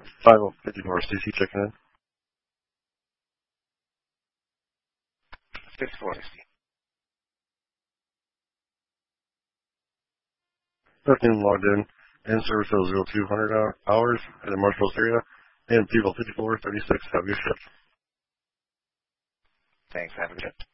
5054, CC checking in. 54. Afternoon logged in service till 0200 hours in the Marshall area, and people 5436 have your shift. Thanks, have a good